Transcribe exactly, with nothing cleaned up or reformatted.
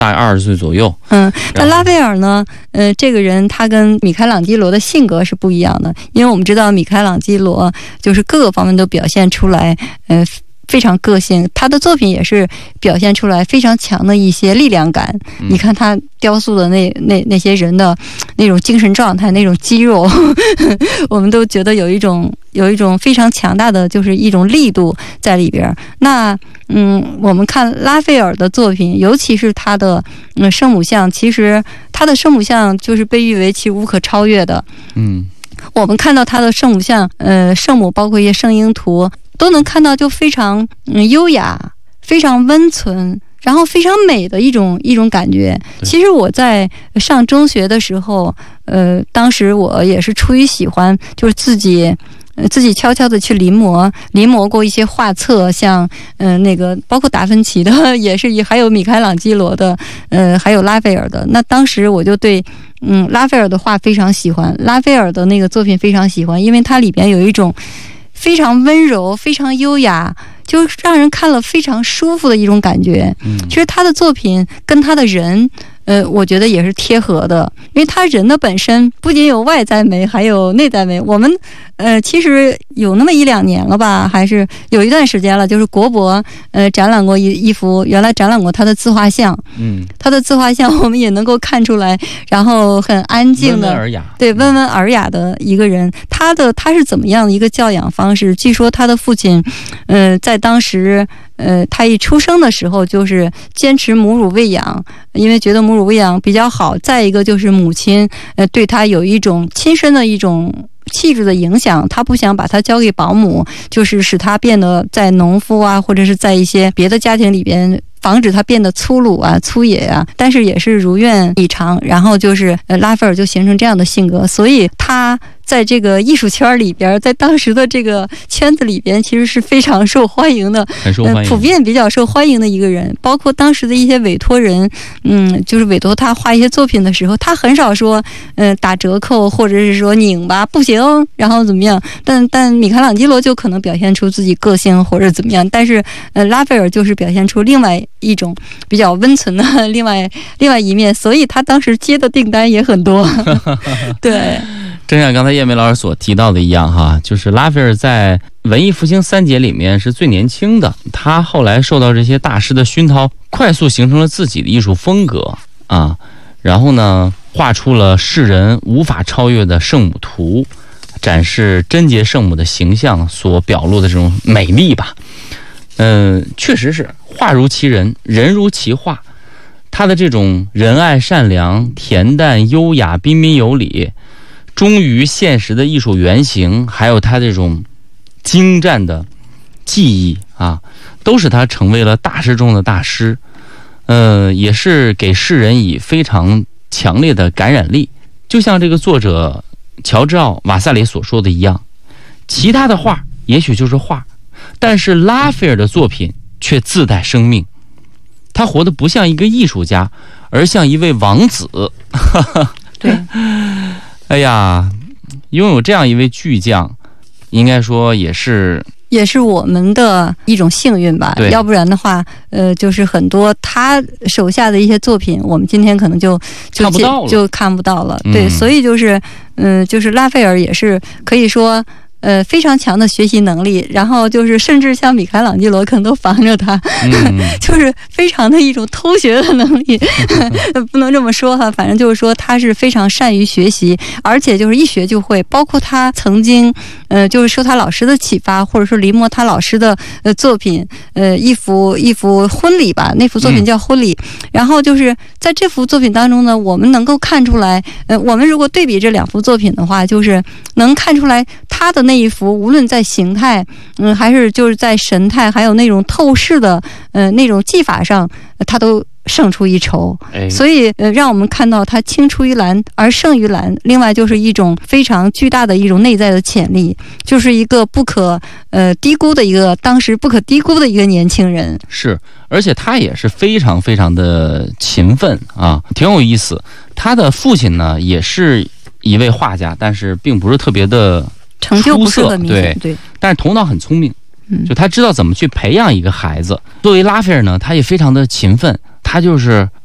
大概二十岁左右。 嗯，但拉斐尔呢，呃，这个人他跟米开朗基罗的性格是不一样的，因为我们知道米开朗基罗就是各个方面都表现出来，呃。非常个性，他的作品也是表现出来非常强的一些力量感。嗯、你看他雕塑的那那那些人的那种精神状态，那种肌肉，我们都觉得有一种有一种非常强大的，就是一种力度在里边。那嗯，我们看拉斐尔的作品，尤其是他的嗯圣母像，其实他的圣母像就是被誉为其无可超越的。嗯。我们看到他的圣母像，呃，圣母包括一些圣婴图，都能看到就非常嗯优雅，非常温存，然后非常美的一种一种感觉。其实我在上中学的时候，呃，当时我也是出于喜欢，就是自己。呃，自己悄悄的去临摹，临摹过一些画册，像嗯、呃、那个包括达芬奇的，也是还有米开朗基罗的，呃，还有拉斐尔的。那当时我就对嗯拉斐尔的画非常喜欢，拉斐尔的那个作品非常喜欢，因为它里边有一种非常温柔、非常优雅，就让人看了非常舒服的一种感觉。嗯，其实他的作品跟他的人。呃，我觉得也是贴合的，因为他人的本身不仅有外在美，还有内在美。我们呃，其实有那么一两年了吧，还是有一段时间了，就是国博呃展览过一一幅，原来展览过他的自画像。嗯，他的自画像我们也能够看出来，然后很安静的， 温文尔雅， 对，温文尔雅的一个人。他的他是怎么样的一个教养方式？据说他的父亲，呃，在当时。呃，他一出生的时候就是坚持母乳喂养，因为觉得母乳喂养比较好。再一个就是母亲，呃，对他有一种亲身的一种气质的影响，他不想把他交给保姆，就是使他变得在农夫啊，或者是在一些别的家庭里边。防止他变得粗鲁啊、粗野啊，但是也是如愿以偿。然后就是呃，拉斐尔就形成这样的性格，所以他在这个艺术圈里边，在当时的这个圈子里边，其实是非常受欢迎的， 很受欢迎、呃， 普遍比较受欢迎的一个人。包括当时的一些委托人，嗯，就是委托他画一些作品的时候，他很少说，嗯、呃，打折扣或者是说拧吧，不行，然后怎么样。但但米开朗基罗就可能表现出自己个性或者怎么样，但是呃，拉斐尔就是表现出另外。一种比较温存的另外另外一面，所以他当时接的订单也很多。对， 正像刚才叶梅老师所提到的一样哈，就是拉斐尔在文艺复兴三杰里面是最年轻的，他后来受到这些大师的熏陶，快速形成了自己的艺术风格啊，然后呢，画出了世人无法超越的圣母图，展示贞洁圣母的形象所表露的这种美丽吧。嗯，确实是画如其人，人如其画。他的这种仁爱、善良、恬淡、优雅、彬彬有礼，忠于现实的艺术原型，还有他这种精湛的技艺啊，都使他成为了大师中的大师。呃，也是给世人以非常强烈的感染力。就像这个作者乔治奥·瓦萨里所说的一样，其他的画也许就是画。但是拉斐尔的作品却自带生命，他活得不像一个艺术家，而像一位王子。 对， 哎呀，拥有这样一位巨匠，应该说也是也是我们的一种幸运吧。要不然的话，呃，就是很多他手下的一些作品，我们今天可能就就看不到了， 就看不到了。 嗯、 对，所以就是，嗯、呃，就是拉斐尔也是可以说。呃，非常强的学习能力，然后就是甚至像米开朗基罗可能都防着他，嗯、就是非常的一种偷学的能力，不能这么说哈，反正就是说他是非常善于学习，而且就是一学就会。包括他曾经，呃，就是受他老师的启发，或者说临摹他老师的呃作品，呃，一幅一幅婚礼吧，那幅作品叫《婚礼》，嗯、然后就是在这幅作品当中呢，我们能够看出来，呃，我们如果对比这两幅作品的话，就是能看出来他的那。那一幅无论在形态，嗯，还是就是在神态，还有那种透视的，呃，那种技法上，呃、他都胜出一筹。哎、所以，呃，让我们看到他青出于蓝而胜于蓝。另外，就是一种非常巨大的一种内在的潜力，就是一个不可呃低估的一个当时不可低估的一个年轻人。 是，而且他也是非常非常的勤奋啊，挺有意思。他的父亲呢，也是一位画家，但是并不是特别的。 成就不是很明显， 对，但是头脑很聪明，就他知道怎么去培养一个孩子。作为拉斐尔呢，他也非常的勤奋，他就是